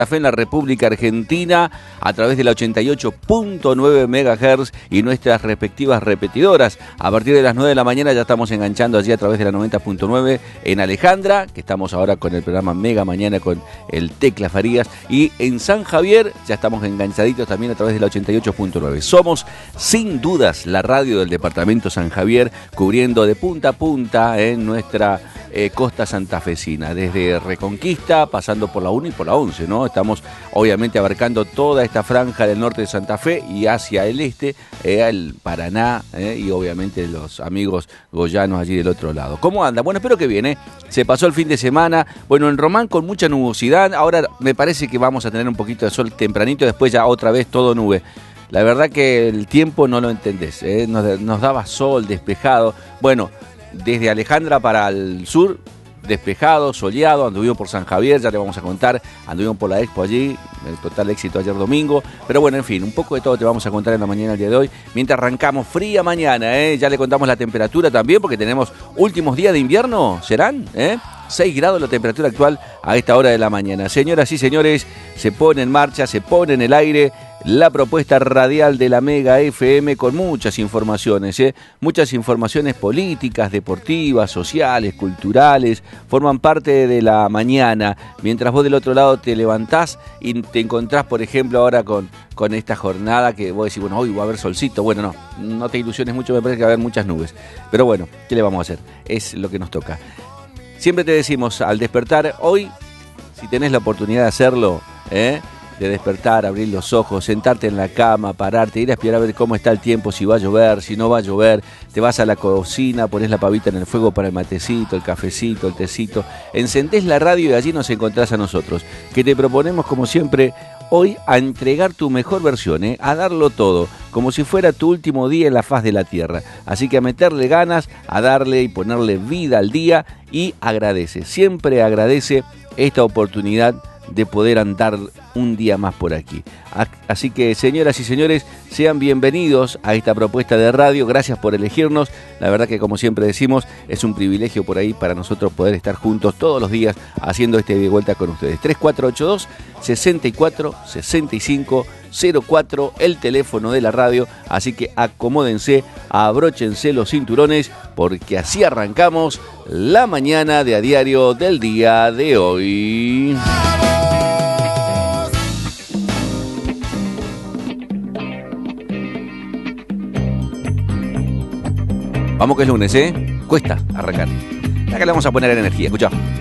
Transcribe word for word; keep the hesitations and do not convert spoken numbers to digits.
Fe en la República Argentina a través de la ochenta y ocho punto nueve megahertz y nuestras respectivas repetidoras. A partir de las nueve de la mañana ya estamos enganchando allí a través de la noventa punto nueve en Alejandra, que estamos ahora con el programa Mega Mañana con el Tecla Farías, y en San Javier ya estamos enganchaditos también a través de la ochenta y ocho punto nueve. Somos sin dudas la radio del departamento San Javier, cubriendo de punta a punta en nuestra eh, costa santafesina, desde Reconquista, pasando por la uno y por la once, ¿no? Estamos obviamente abarcando toda esta franja del norte de Santa Fe y hacia el este, eh, el Paraná, eh, y obviamente los amigos goyanos allí del otro lado. ¿Cómo anda? Bueno, espero que bien, ¿eh? Se pasó el fin de semana, bueno, en Román con mucha nubosidad, ahora me parece que vamos a tener un poquito de sol tempranito, después ya otra vez todo nube. La verdad que el tiempo no lo entendés, ¿eh? nos, nos daba sol, despejado, bueno, desde Alejandra para el sur, despejado, soleado, anduvimos por San Javier, ya te vamos a contar, anduvimos por la Expo allí, el total éxito ayer domingo, pero bueno, en fin, un poco de todo te vamos a contar en la mañana del día de hoy, mientras arrancamos fría mañana, ¿eh? Ya le contamos la temperatura también, porque tenemos últimos días de invierno, ¿serán? ¿Eh? seis grados la temperatura actual a esta hora de la mañana. Señoras y señores, se pone en marcha, se pone en el aire la propuesta radial de la Mega F M con muchas informaciones, ¿eh? Muchas informaciones políticas, deportivas, sociales, culturales, forman parte de la mañana, mientras vos del otro lado te levantás y te encontrás, por ejemplo, ahora con, con esta jornada que vos decís, bueno, hoy va a haber solcito, bueno, no, no te ilusiones mucho, me parece que va a haber muchas nubes, pero bueno, ¿qué le vamos a hacer? Es lo que nos toca. Siempre te decimos, al despertar, hoy, si tenés la oportunidad de hacerlo, ¿eh? de despertar, abrir los ojos, sentarte en la cama, pararte, ir a espiar a ver cómo está el tiempo, si va a llover, si no va a llover, te vas a la cocina, pones la pavita en el fuego para el matecito, el cafecito, el tecito, encendés la radio y allí nos encontrás a nosotros, que te proponemos como siempre hoy a entregar tu mejor versión, ¿eh? a darlo todo, como si fuera tu último día en la faz de la tierra. Así que a meterle ganas, a darle y ponerle vida al día y agradece, siempre agradece esta oportunidad de poder andar un día más por aquí. Así que, señoras y señores, sean bienvenidos a esta propuesta de radio. Gracias por elegirnos. La verdad que, como siempre decimos, es un privilegio por ahí para nosotros poder estar juntos todos los días haciendo este de vuelta con ustedes. tres cuatro ocho dos, seis cuatro, seis cinco cero cuatro, el teléfono de la radio. Así que acomódense, abróchense los cinturones, porque así arrancamos la mañana de A Diario del día de hoy. Vamos que es lunes, ¿eh? Cuesta arrancar. Acá le vamos a poner energía, escuchá.